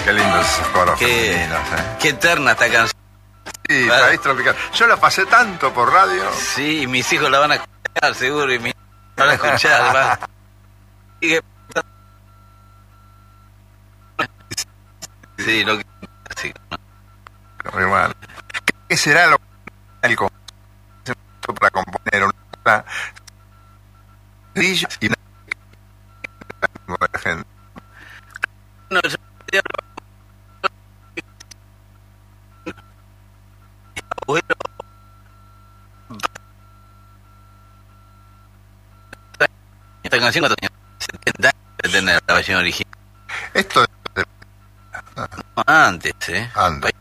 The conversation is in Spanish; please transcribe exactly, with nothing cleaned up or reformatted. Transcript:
Qué lindos esos coros Qué, femeninos, ¿eh? qué eterna esta canción. Sí, Claro. País Tropical. Yo la pasé tanto por radio. Sí, mis hijos la van a escuchar, seguro, y mis hijos la van a escuchar. Va. Y que- Sí, lo que... Sí. Muy mal. ¿Qué será lo que para componer una y una gente? No, yo- Bueno, esta canción cuando tenía setenta años de tener la versión original. Esto es Antes, ¿eh? Anda.